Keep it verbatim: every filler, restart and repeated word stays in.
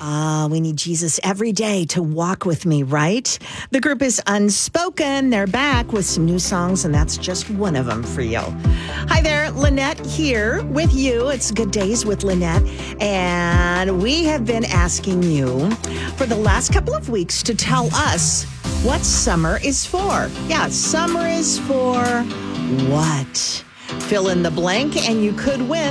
Ah, we need Jesus every day to walk with me, right? The group is Unspoken. They're back with some new songs, and that's just one of them for you. Hi there, Lynette here with you. It's Good Days with Lynette, and we have been asking you for the last couple of weeks to tell us what summer is for. Yeah, summer is for what? Fill in the blank, and you could win